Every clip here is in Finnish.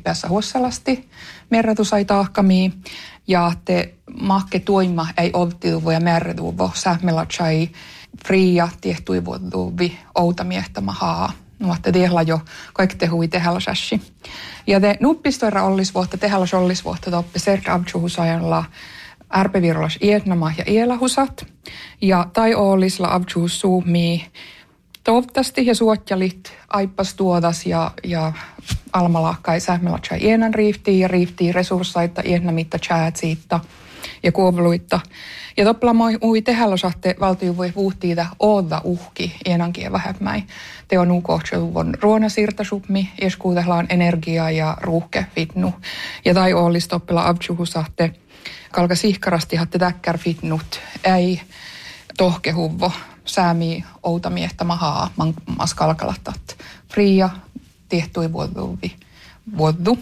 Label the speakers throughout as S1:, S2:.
S1: päässä huossalasti merratusai taahkamii ja te mahke toima ei oltiuvo ja merratuvo sähmelatsai fria tiehtuivuotuvi outamiehtamahaa. Nuotte tiehla jo kaikki tehui tehallasassi. Ja te nuppistoira ollisvuotta tehallas toppi serta abjuhusajanla ärpevirlas ietnama ja ielahusat. Ja tai ollisla abjuhus suumii toivottavasti ja suotjalit aippas tuotas ja almalahkai sähmelatsai ienan riiftii resurssaita ietnamitta chäätsiitta ja kuovluitta. Ja toppla mui tehallasahte valtio voi vuhtiita oodda uhki ienankin vähemmäi. Te on ukohtseluvon ruonasirtasupmi, eskuutehlaan energiaa ja ruuhke fitnu. Ja tai ollis toppela abjuhusahte kalka sihkarasti hatte täkkär fitnut ei tohkehuvvo säämi outamiehtamahaa maskalkalattat fria tiehtui vuodu.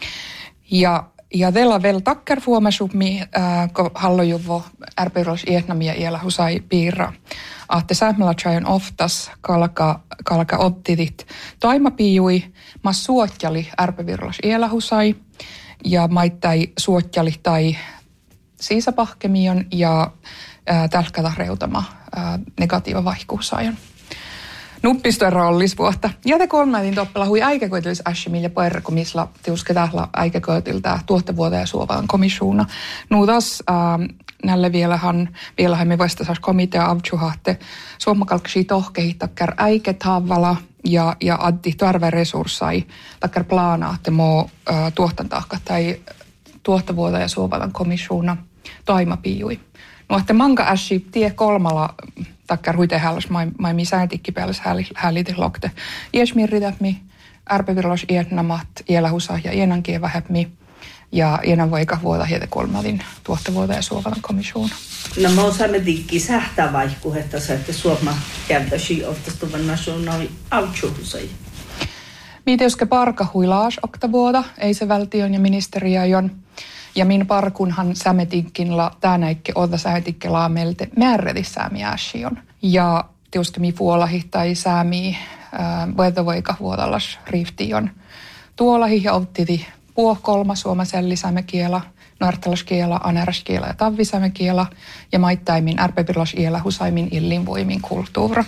S1: Ja tällä vielä takkar fuomasupmi, kun hallojuvo ärpeiros ietnamia iellä husai piirra. Ahte sähmelatsaajan oftas kalka ottitit taimapiijui, mas suotjali ärpeiros iellä husai ja maittai suotjali tai siisapahkemion ja tälkätä reutama negatiiva vaihkuusajan. Nuppistoira ollisvuotta. Ja te kolmatin toppela hui aikakoitilis ässimille poerrekomisla tiusketahla aikakoitilta tuottavuoteen ja suovalan komissuuna. Nuutas näille vielähän me vastasaas komitea avtsuhahte suomakalksia tohkehittakkar äiketavvala ja addi tarveresurssai takkar plaanaatte moo tuottantahka tai tuottavuoteen ja suovalan komissuuna taimapiijui. Nuotte manka ässi tie kolmalla takkar huitehälläs mai misäätikki päällä hälitilokte. Iesmirritätmi, ärpevirlos ietnamat, ielahusah ja ienankie vähäpmi ja ienan voika vuota hiete kolmalin tuottavuota ja suovalan komissuuna.
S2: No mä osaamme tikki sähtää vaihkuhetta, että Suoma käytäisi ottastuvan nationaali autsuhusai.
S1: Miiteuske parka huilaas oktavuota, ei se valtion ja ministeriajon. Ja min parkunhan sämetinkinla tänäikke oda sämetikke laamelte määrätisäämi ääsion. Ja tietysti mi puolahi tai säämi voitovoika vuotallas riiftion. Tuolahi ja ottiti puohkolma suomaselli sämekiela, nuartalaskiela, aneraskiela ja tavvisämekiela ja maittaimin ärpepirlas iela husaimin illinvoimin kulttuura.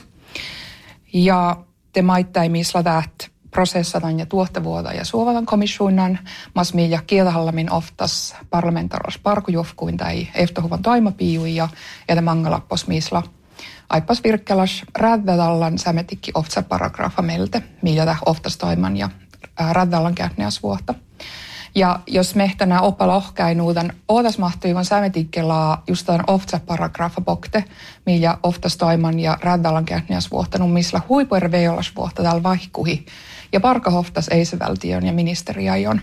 S1: Ja te maittaimisla täht prosessadan ja tuottavuota ja suovalan komissuunnan, masmi ja kieltähallamin oftas parlamentaaris parkujufkuin tai eftohuvan taimapiijui ja te mangalappos miisla aippas virkkelas räddädallan sämetikki oftsa paragrafa melte, mitä oftas taiman ja räddällan kähtneas vuotta. Ja jos mehtänä opalohkainuudan ootas mahtuivan sämetikkellä just tämän oftsa paragrafa bokte, millä oftas taiman ja räddällan kähtneas vuotta, missä huipuer veolas vuotta täällä vaihkuhi. Ja parkahoftas ei se valtion ja ministeriajon.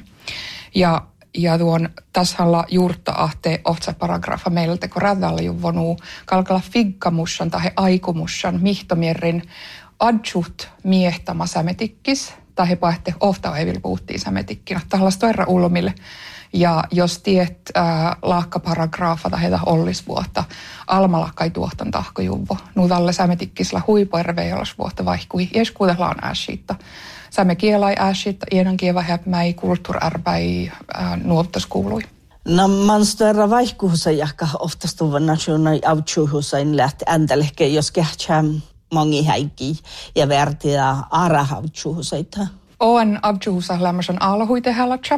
S1: Ja tuon tashalla juurta ahte oftsa paragrafa meiltä, kun räddällä juvonuu kalkalla figgamussan tai aikumussan mihtomierrin adjut miehtama sämetikkis, tai he paette ofta ei vielä puhuttiin sämetikkinä. Tällaista toira ulmille. Ja jos tiet lahkaparagraafa tai heitä ollisvuotta, almalakkai tuohtan tahkojuvvo. Nuutalle sämetikkisellä huipuerveijolas vuotta vaihkui eskuutellaan ääsiitta. Säme kielai ääsiitta, ienan kieva häpmäi, kulttuurärpäi, nuottas kuului.
S2: No man störa vaihkuhusa jahka oftastuvan nationai autsuhusain lähti äntälehke, jos kähtsää mongi häikki ja vertiä arahavtsuhusaita.
S1: Oon avtsuhusa lämmösen alahui tehallatsa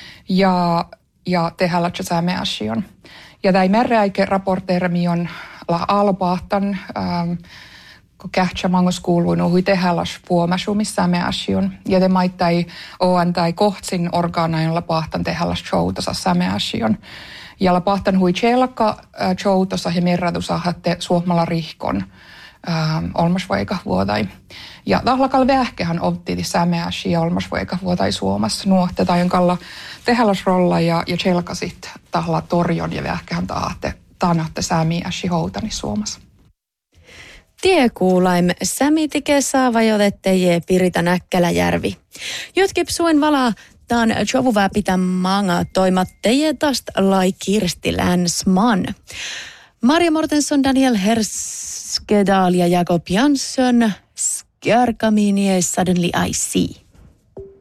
S1: ja tehallatsa sääme asian. Ja tämä merreäike raporteeramion la alpahtan, kun kähtsä mangos kuului nuhui tehallas puomasumissa sääme asian. Ja te maittai oon tai kohtsin orgaanajolla pahtan tehallas showtosa sääme asian. Ja la pahtan hui tjelakka showtosa ja merratusahatte suomalla rihkon. Olmasvoika vuotai. Ja tahlakal vähkehän ottiti sämeäsi ja olmasvoika vuotai Suomessa nuotte tai jonkalla tehallasrolla ja tjelkasit tahla torjon ja vähkehän taanatte sämiäsi houtani Suomessa.
S3: Tiekuulaim sämitike saava jotettejie Pirita Näkkäläjärvi. Jotkip suen vala taan jovuvää pitää manga toimatteje tast lai Kirsti Länsman. Maria Mortensson, Daniel Herskedal ja Jakob Jansson, Skjarkamini Suddenly I See.